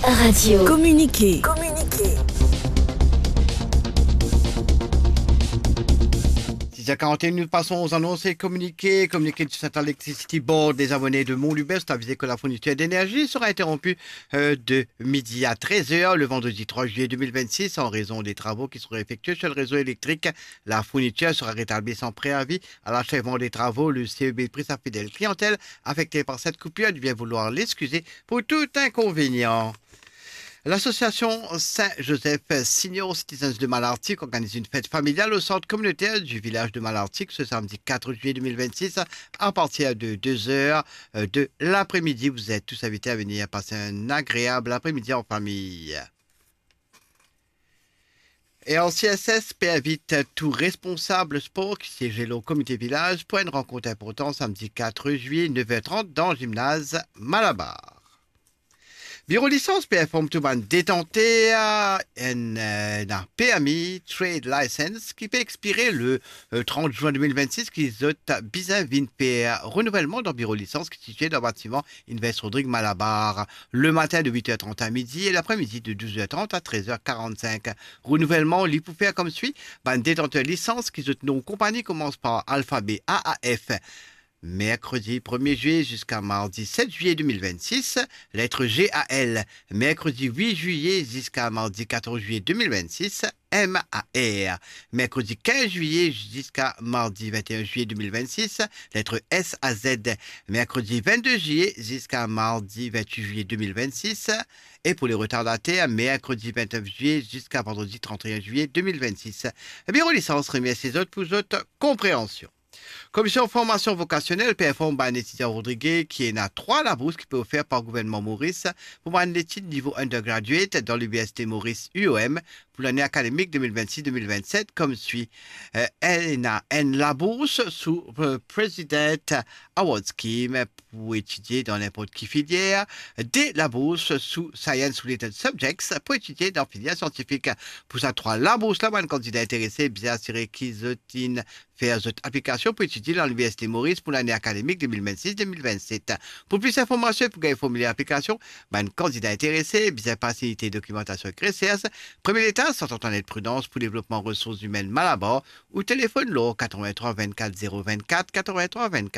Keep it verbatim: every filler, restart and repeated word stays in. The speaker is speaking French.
Radio. Communiquer. Communiquer. six heures quarante et un, nous passons aux annonces et communiqués. Communiqué du Central Electricity Board des abonnés de Mont-Lubès, c'est avisé que la fourniture d'énergie sera interrompue euh, de midi à treize heures le vendredi trois juillet deux mille vingt-six en raison des travaux qui seront effectués sur le réseau électrique. La fourniture sera rétablie sans préavis à l'achèvement des travaux. Le C E B prie sa fidèle clientèle affectée par cette coupure du bien vouloir l'excuser pour tout inconvénient. L'association Saint-Joseph Senior Citizens de Malartic organise une fête familiale au centre communautaire du village de Malartic ce samedi quatre juillet deux mille vingt-six à partir de deux heures de l'après-midi. Vous êtes tous invités à venir passer un agréable après-midi en famille. Et en C S S P invite tout responsable sport qui siège au comité village pour une rencontre importante samedi quatre juillet neuf heures trente dans le gymnase Malabar. Bureau licence P informe tout le monde détenté à un P M I Trade License qui peut expirer le trente juin deux mille vingt-six qui est bizarre vin P renouvellement dans bureau licence qui est situé dans le bâtiment Invest Rodrigue Malabar le matin de huit heures trente à midi et l'après-midi de douze heures trente à treize heures quarante-cinq. Renouvellement, il peut faire comme suit. Ben, détenteur licence qui est nos compagnies commence par alphabet A A F. Mercredi premier juillet jusqu'à mardi sept juillet deux mille vingt-six, lettre G A L. Mercredi huit juillet jusqu'à mardi quatorze juillet deux mille vingt-six, M A R. Mercredi quinze juillet jusqu'à mardi vingt et un juillet deux mille vingt-six, lettre S A Z. Mercredi vingt-deux juillet jusqu'à mardi vingt-huit juillet deux mille vingt-six. Et pour les retardataires, mercredi vingt-neuf juillet jusqu'à vendredi trente et un juillet deux mille vingt-six. Bureau licence remet ses autres pour autres compréhension. Commission formation vocationnelle P F M étudiant Rodriguez qui est à trois la bourse qui peut offert par le gouvernement Maurice pour une étude niveau undergraduate dans l'Université Maurice U O M pour l'année académique deux mille vingt-six deux mille vingt-sept comme suit. Euh, elle a une la bourse sous euh, President Award Scheme pour étudier dans n'importe qui filière, des la bourse sous Science Related Subjects pour étudier dans filière scientifique. Pour ça, trois la bourse là, un candidat intéressé bien assuré qu'ils obtiennent faire cette application pour étudier dans l'Université Maurice pour l'année académique deux mille vingt-six deux mille vingt-sept. Pour plus d'informations pour gagner le formulaire d'application, ben, candidat intéressé, bien facilité documentation et recherche, premier état, sans entendre prudence pour développement ressources humaines Malabar ou téléphone lourd quatre-vingt-trois vingt-quatre zéro vingt-quatre quatre-vingt-trois vingt-quatre.